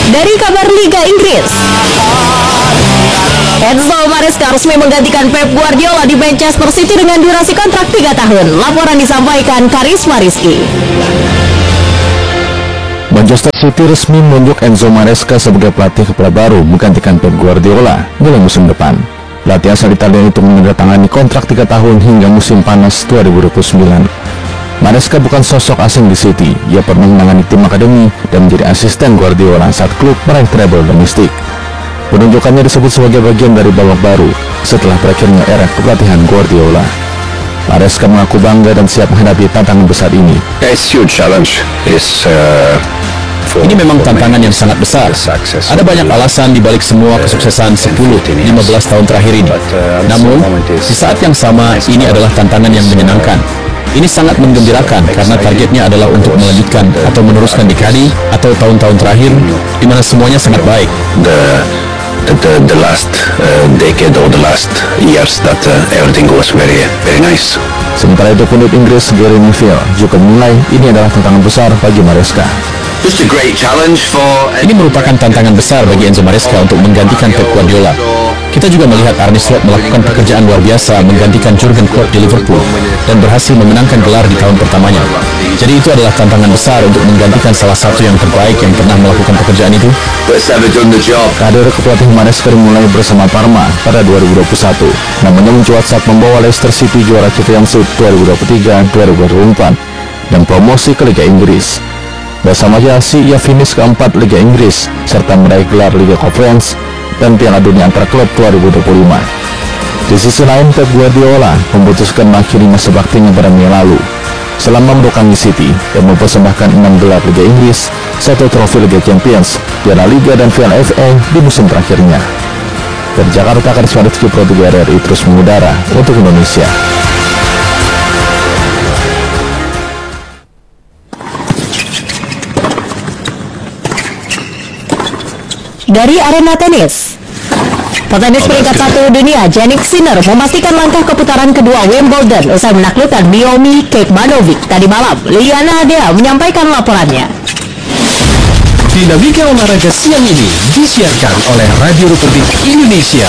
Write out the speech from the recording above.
Dari kabar Liga Inggris, Enzo Maresca resmi menggantikan Pep Guardiola di Manchester City dengan durasi kontrak 3 tahun. Laporan disampaikan Karisma Rizky. Manchester City resmi menunjuk Enzo Maresca sebagai pelatih kepala baru menggantikan Pep Guardiola mulai musim depan. Pelatih asal Italia itu menandatangani kontrak 3 tahun hingga musim panas 2029. Maresca bukan sosok asing di City. Ia pernah menangani tim akademi dan menjadi asisten Guardiola saat klub meraih treble domestik. Penunjukannya disebut sebagai bagian dari babak baru setelah berakhirnya era kepelatihan Guardiola. Maresca mengaku bangga dan siap menghadapi tantangan besar ini. Ini memang tantangan yang sangat besar. Ada banyak alasan di balik semua kesuksesan 10-15 tahun terakhir ini. Namun, di saat yang sama, ini adalah tantangan yang menyenangkan. Ini sangat menggembirakan karena targetnya adalah untuk melanjutkan atau meneruskan dekade atau tahun-tahun terakhir di mana semuanya sangat baik. The last decade or the last years that everything was very nice. Sementara itu pundit Inggris Gary Neville juga menilai ini adalah tantangan besar bagi Maresca. Ini merupakan tantangan besar bagi Enzo Maresca untuk menggantikan Pep Guardiola. Kita juga melihat Arne Slot melakukan pekerjaan luar biasa menggantikan Jurgen Klopp di Liverpool dan berhasil memenangkan gelar di tahun pertamanya. Jadi itu adalah tantangan besar untuk menggantikan salah satu yang terbaik yang pernah melakukan pekerjaan itu. Karir kepelatihan Maresca dimulai bersama Parma pada 2021. Namanya mencuat saat membawa Leicester City juara Championship 2023-2024 dan promosi ke Liga Inggris. Bersama Chelsea, ia finish keempat Liga Inggris serta meraih gelar Liga Conference dan Piala Dunia antar klub 2025. Di sisi lain, Pep Guardiola memutuskan mengakhiri masa baktinya pada Mei lalu. Selama mendukangi City, ia mempersembahkan 6 gelar Liga Inggris, 1 trofi Liga Champions, Piala Liga dan Piala FA di musim terakhirnya. Dari Jakarta, Karisma Rizky Pro 3 RRI terus mengudara untuk Indonesia. Dari arena tenis, petenis peringkat 1 dunia Jannik Sinner memastikan langkah ke putaran kedua Wimbledon usai menaklukkan Naomi Kekmanovic tadi malam. Liliana Adea menyampaikan laporannya. Dinamika olahraga siang ini disiarkan oleh Radio Republik Indonesia.